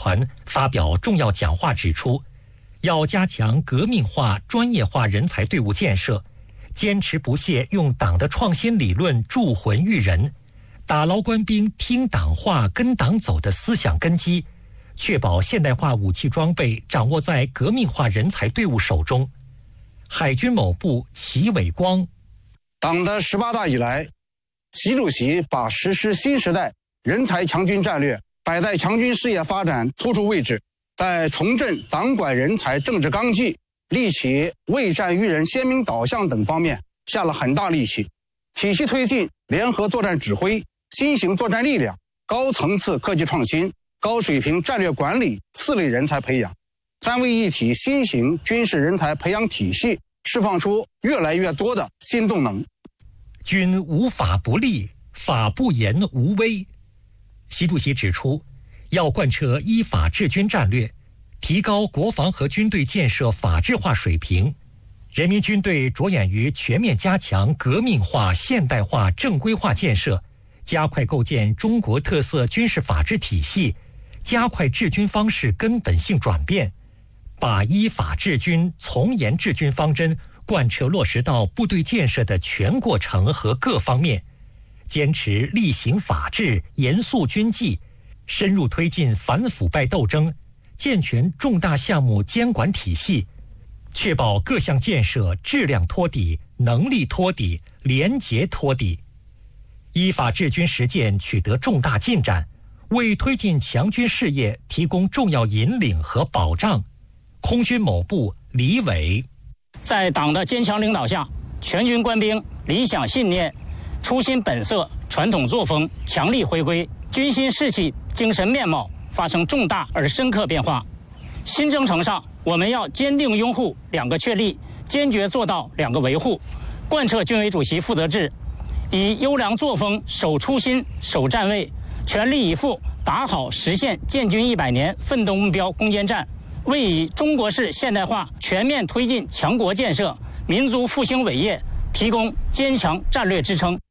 团发表重要讲话指出，要加强革命化、专业化人才队伍建设，坚持不懈用党的创新理论铸魂育人，打牢官兵听党话、跟党走的思想根基，确保现代化武器装备掌握在革命化人才队伍手中。海军某部齐伟光： 党的18大以来，习主席把实施新时代人才强军战略摆在强军事业发展突出位置，在重振党管人才政治纲纪、立起为战育人鲜明导向等方面下了很大力气，体系推进联合作战指挥、新型作战力量、高层次科技创新、高水平战略管理4类人才培养，三位一体新型军事人才培养体系释放出越来越多的新动能。 军无法不立，法不严无威。习主席指出，要贯彻依法治军战略，提高国防和军队建设法治化水平。人民军队着眼于全面加强革命化、现代化、正规化建设，加快构建中国特色军事法治体系，加快治军方式根本性转变，把依法治军、从严治军方针贯彻落实到部队建设的全过程和各方面，坚持厉行法治、严肃军纪，深入推进反腐败斗争，健全重大项目监管体系，确保各项建设质量托底、能力托底、廉洁托底。依法治军实践取得重大进展，为推进强军事业提供重要引领和保障。空军某部李伟： 在党的坚强领导下，全军官兵理想信念、初心本色、传统作风强力回归，军心士气、精神面貌发生重大而深刻变化。新征程上，我们要坚定拥护2个确立，坚决做到2个维护，贯彻军委主席负责制，以优良作风守初心、守站位，全力以赴打好实现建军100年奋斗目标攻坚战，为以中国式现代化全面推进强国建设、民族复兴伟业提供坚强战略支撑。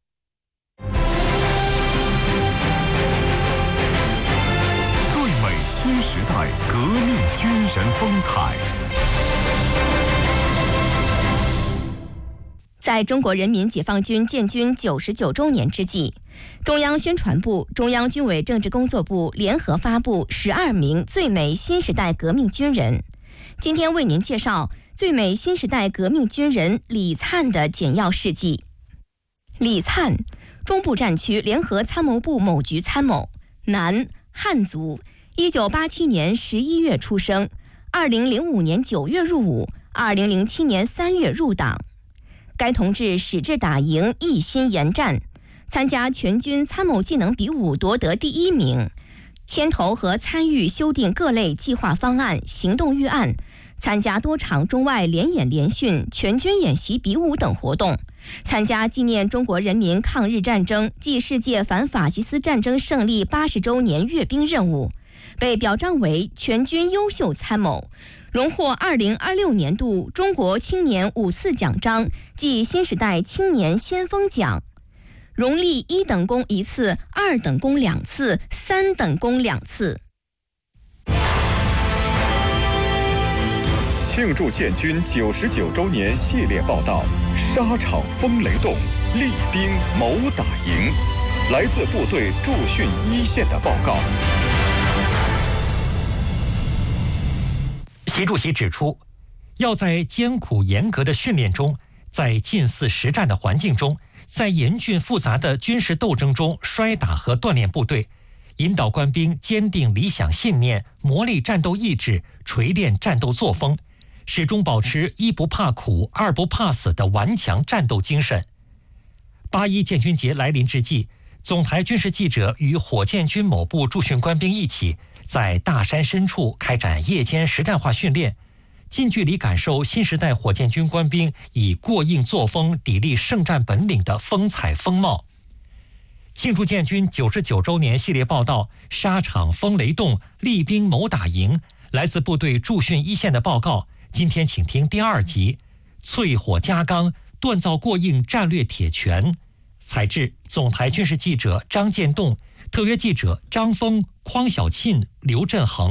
最美新时代革命军人风采。 在中国人民解放军建军99周年之际，中央宣传部、中央军委政治工作部联合发布12名最美新时代革命军人。今天为您介绍最美新时代革命军人李灿的简要事迹。李灿，中部战区联合参谋部某局参谋，男，汉族，1987年11月出生，2005年9月入伍，2007年3月入党。该同志矢志打赢，一心严战，参加全军参谋技能比武夺得第1名，牵头和参与修订各类计划方案、行动预案，参加多场中外联演联训、全军演习比武等活动，参加纪念中国人民抗日战争暨世界反法西斯战争胜利80周年阅兵任务，被表彰为全军优秀参谋，荣获2026年度中国青年54奖章暨新时代青年先锋奖，荣立1等功1次、2等功2次、3等功2次。 庆祝建军99周年系列报道：沙场风雷动，厉兵谋打赢。来自部队驻训一线的报告。 习主席指出，要在艰苦严格的训练中，在近似实战的环境中，在严峻复杂的军事斗争中摔打和锻炼部队，引导官兵坚定理想信念，磨砺战斗意志，锤炼战斗作风，始终保持1不怕苦、2不怕死的顽强战斗精神。8·1建军节来临之际，总台军事记者与火箭军某部驻训官兵一起，在大山深处开展夜间实战化训练，近距离感受新时代火箭军官兵以过硬作风砥砺圣战本领的风采风貌。庆祝建军99周年系列报道：沙场风雷动，厉兵谋打赢。来自部队驻训一线的报告，今天请听第2集：淬火加钢，锻造过硬战略铁拳。采制总台军事记者张建栋，特约记者张峰、匡小沁、刘振恒。